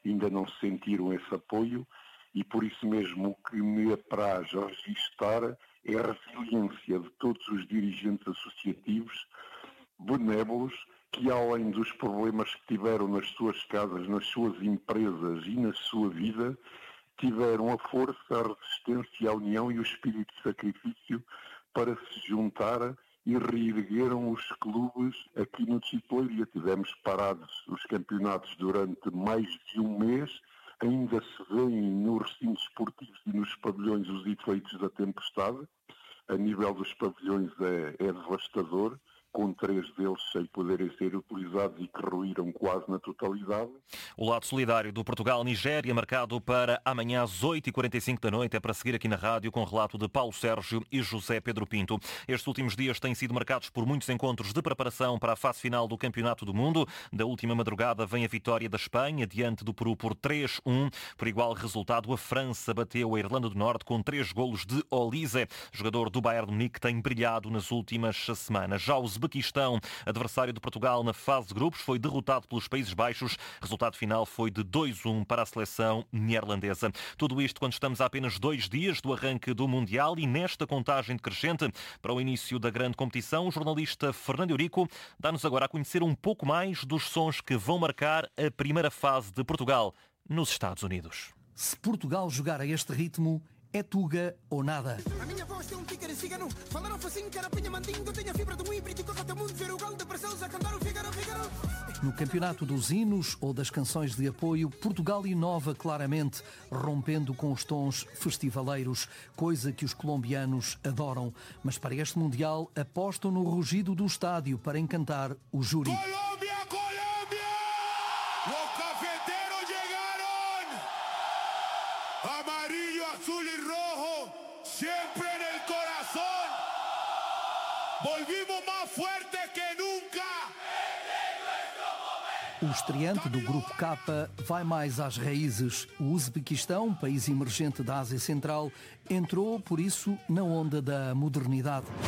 ainda não sentiram esse apoio e por isso mesmo o que me apraz a registrar é a resiliência de todos os dirigentes associativos benévolos que, além dos problemas que tiveram nas suas casas, nas suas empresas e na sua vida, tiveram a força, a resistência, a união e o espírito de sacrifício para se juntar e reergueram os clubes aqui no Chipolha. Tivemos parados os campeonatos durante mais de um mês, ainda se vêem nos recintos esportivos e nos pavilhões os efeitos da tempestade. A nível dos pavilhões é devastador, com 3 deles sem poderem ser utilizados e que ruíram quase na totalidade. O lado solidário do Portugal-Nigéria, marcado para amanhã às 8h45 da noite, é para seguir aqui na rádio com o relato de Paulo Sérgio e José Pedro Pinto. Estes últimos dias têm sido marcados por muitos encontros de preparação para a fase final do Campeonato do Mundo. Da última madrugada vem a vitória da Espanha diante do Peru por 3-1. Por igual resultado, a França bateu a Irlanda do Norte com 3 golos de Olise. Jogador do Bayern de Munique, tem brilhado nas últimas semanas. Já o Uzbequistão, adversário de Portugal na fase de grupos, foi derrotado pelos Países Baixos. Resultado final foi de 2-1 para a seleção neerlandesa. Tudo isto quando estamos a apenas 2 dias do arranque do Mundial e nesta contagem decrescente para o início da grande competição, o jornalista Fernando Eurico dá-nos agora a conhecer um pouco mais dos sons que vão marcar a primeira fase de Portugal nos Estados Unidos. Se Portugal jogar a este ritmo, é Tuga ou nada. A minha voz tem um tícara cigano. Falaram assim, cara pinha mandingo. Tenho a fibra de um híbrido, corta mundo, ver o galo de Barcelos a cantar o Figaro. No campeonato dos hinos ou das canções de apoio, Portugal inova claramente, rompendo com os tons festivaleiros, coisa que os colombianos adoram. Mas para este Mundial apostam no rugido do estádio para encantar o júri. Colômbia! Os cafeteiros chegaram! Amarillo, azul e rojo, sempre no coração! Volvimos mais forte que nunca! O estreante do Grupo K vai mais às raízes. O Uzbequistão, país emergente da Ásia Central, entrou, por isso, na onda da modernidade.